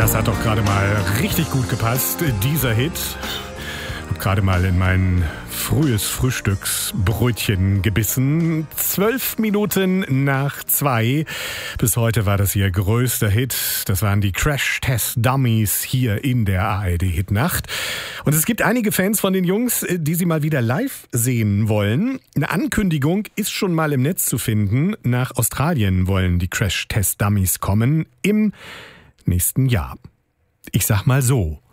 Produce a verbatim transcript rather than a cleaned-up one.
Das hat doch gerade mal richtig gut gepasst, dieser Hit. Hab gerade mal in mein frühes Frühstücksbrötchen gebissen. Zwölf Minuten nach zwei. Bis heute war das ihr größter Hit. Das waren die Crash-Test-Dummies hier in der A R D-Hitnacht. Und es gibt einige Fans von den Jungs, die sie mal wieder live sehen wollen. Eine Ankündigung ist schon mal im Netz zu finden. Nach Australien wollen die Crash-Test-Dummies kommen im nächsten Jahr. Ich sag mal so.